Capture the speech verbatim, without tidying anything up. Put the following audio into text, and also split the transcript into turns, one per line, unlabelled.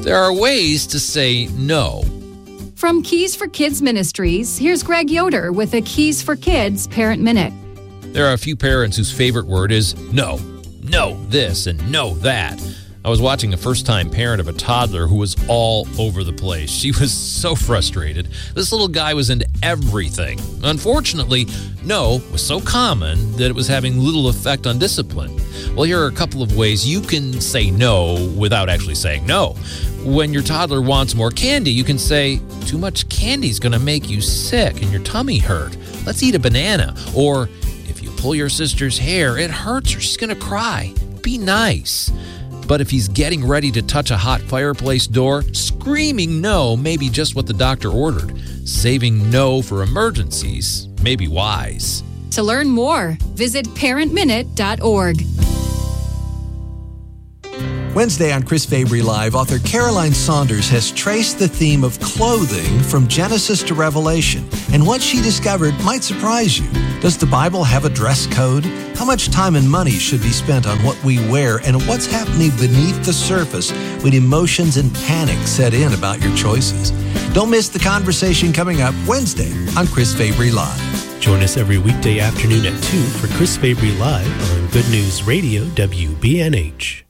There are ways to say no.
From Keys for Kids Ministries, here's Greg Yoder with a Keys for Kids Parent Minute.
There are a few parents whose favorite word is no. No this and no that. I was watching a first-time parent of a toddler who was all over the place. She was so frustrated. This little guy was into everything. Unfortunately, no was so common that it was having little effect on discipline. Well, here are a couple of ways you can say no without actually saying no. When your toddler wants more candy, you can say, too much candy is going to make you sick and your tummy hurt. Let's eat a banana. Or, if you pull your sister's hair, it hurts her. She's going to cry. Be nice. But if he's getting ready to touch a hot fireplace door, screaming no may be just what the doctor ordered. Saving no for emergencies may be wise.
To learn more, visit parent minute dot org.
Wednesday on Chris Fabry Live, author Caroline Saunders has traced the theme of clothing from Genesis to Revelation, and what she discovered might surprise you. Does the Bible have a dress code? How much time and money should be spent on what we wear, and what's happening beneath the surface when emotions and panic set in about your choices? Don't miss the conversation coming up Wednesday on Chris Fabry Live.
Join us every weekday afternoon at two for Chris Fabry Live on Good News Radio W B N H.